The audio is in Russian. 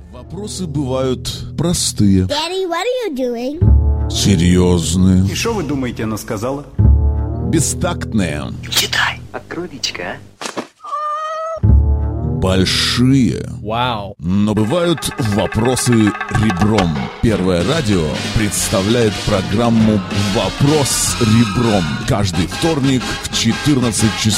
Вопросы бывают простые, Daddy, what are you doing? серьезные, И что вы думаете, она сказала? бестактные, Читай. Открой личка, большие. Вау. Но бывают вопросы ребром. Первое радио представляет программу «Вопрос ребром» каждый вторник в 14 часов.